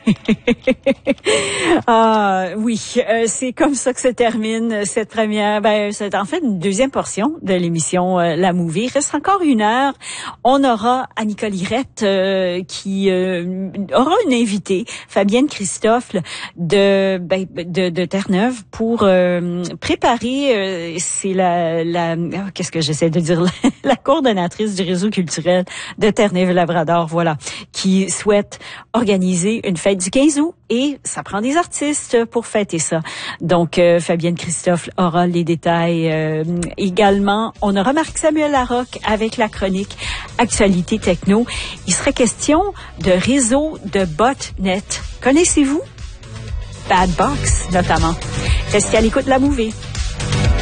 Ah oui, c'est comme ça que se termine cette première, c'est en fait une deuxième portion de l'émission La Movie. Il reste encore 1 heure. On aura Annika Lirette qui aura une invitée, Fabienne Christophe de Terre-Neuve pour préparer. C'est qu'est-ce que j'essaie de dire, la coordonnatrice du réseau culturel de Terre-Neuve-Labrador, voilà, qui souhaite organiser une fête du 15 août et ça prend des artistes pour fêter ça. Donc, Fabienne Christophe aura les détails également. On aura Marc-Samuel Larocque avec la chronique Actualité Techno. Il serait question de réseau de botnet. Connaissez-vous? Bad Box, notamment. Restez à l'écoute de La Movie.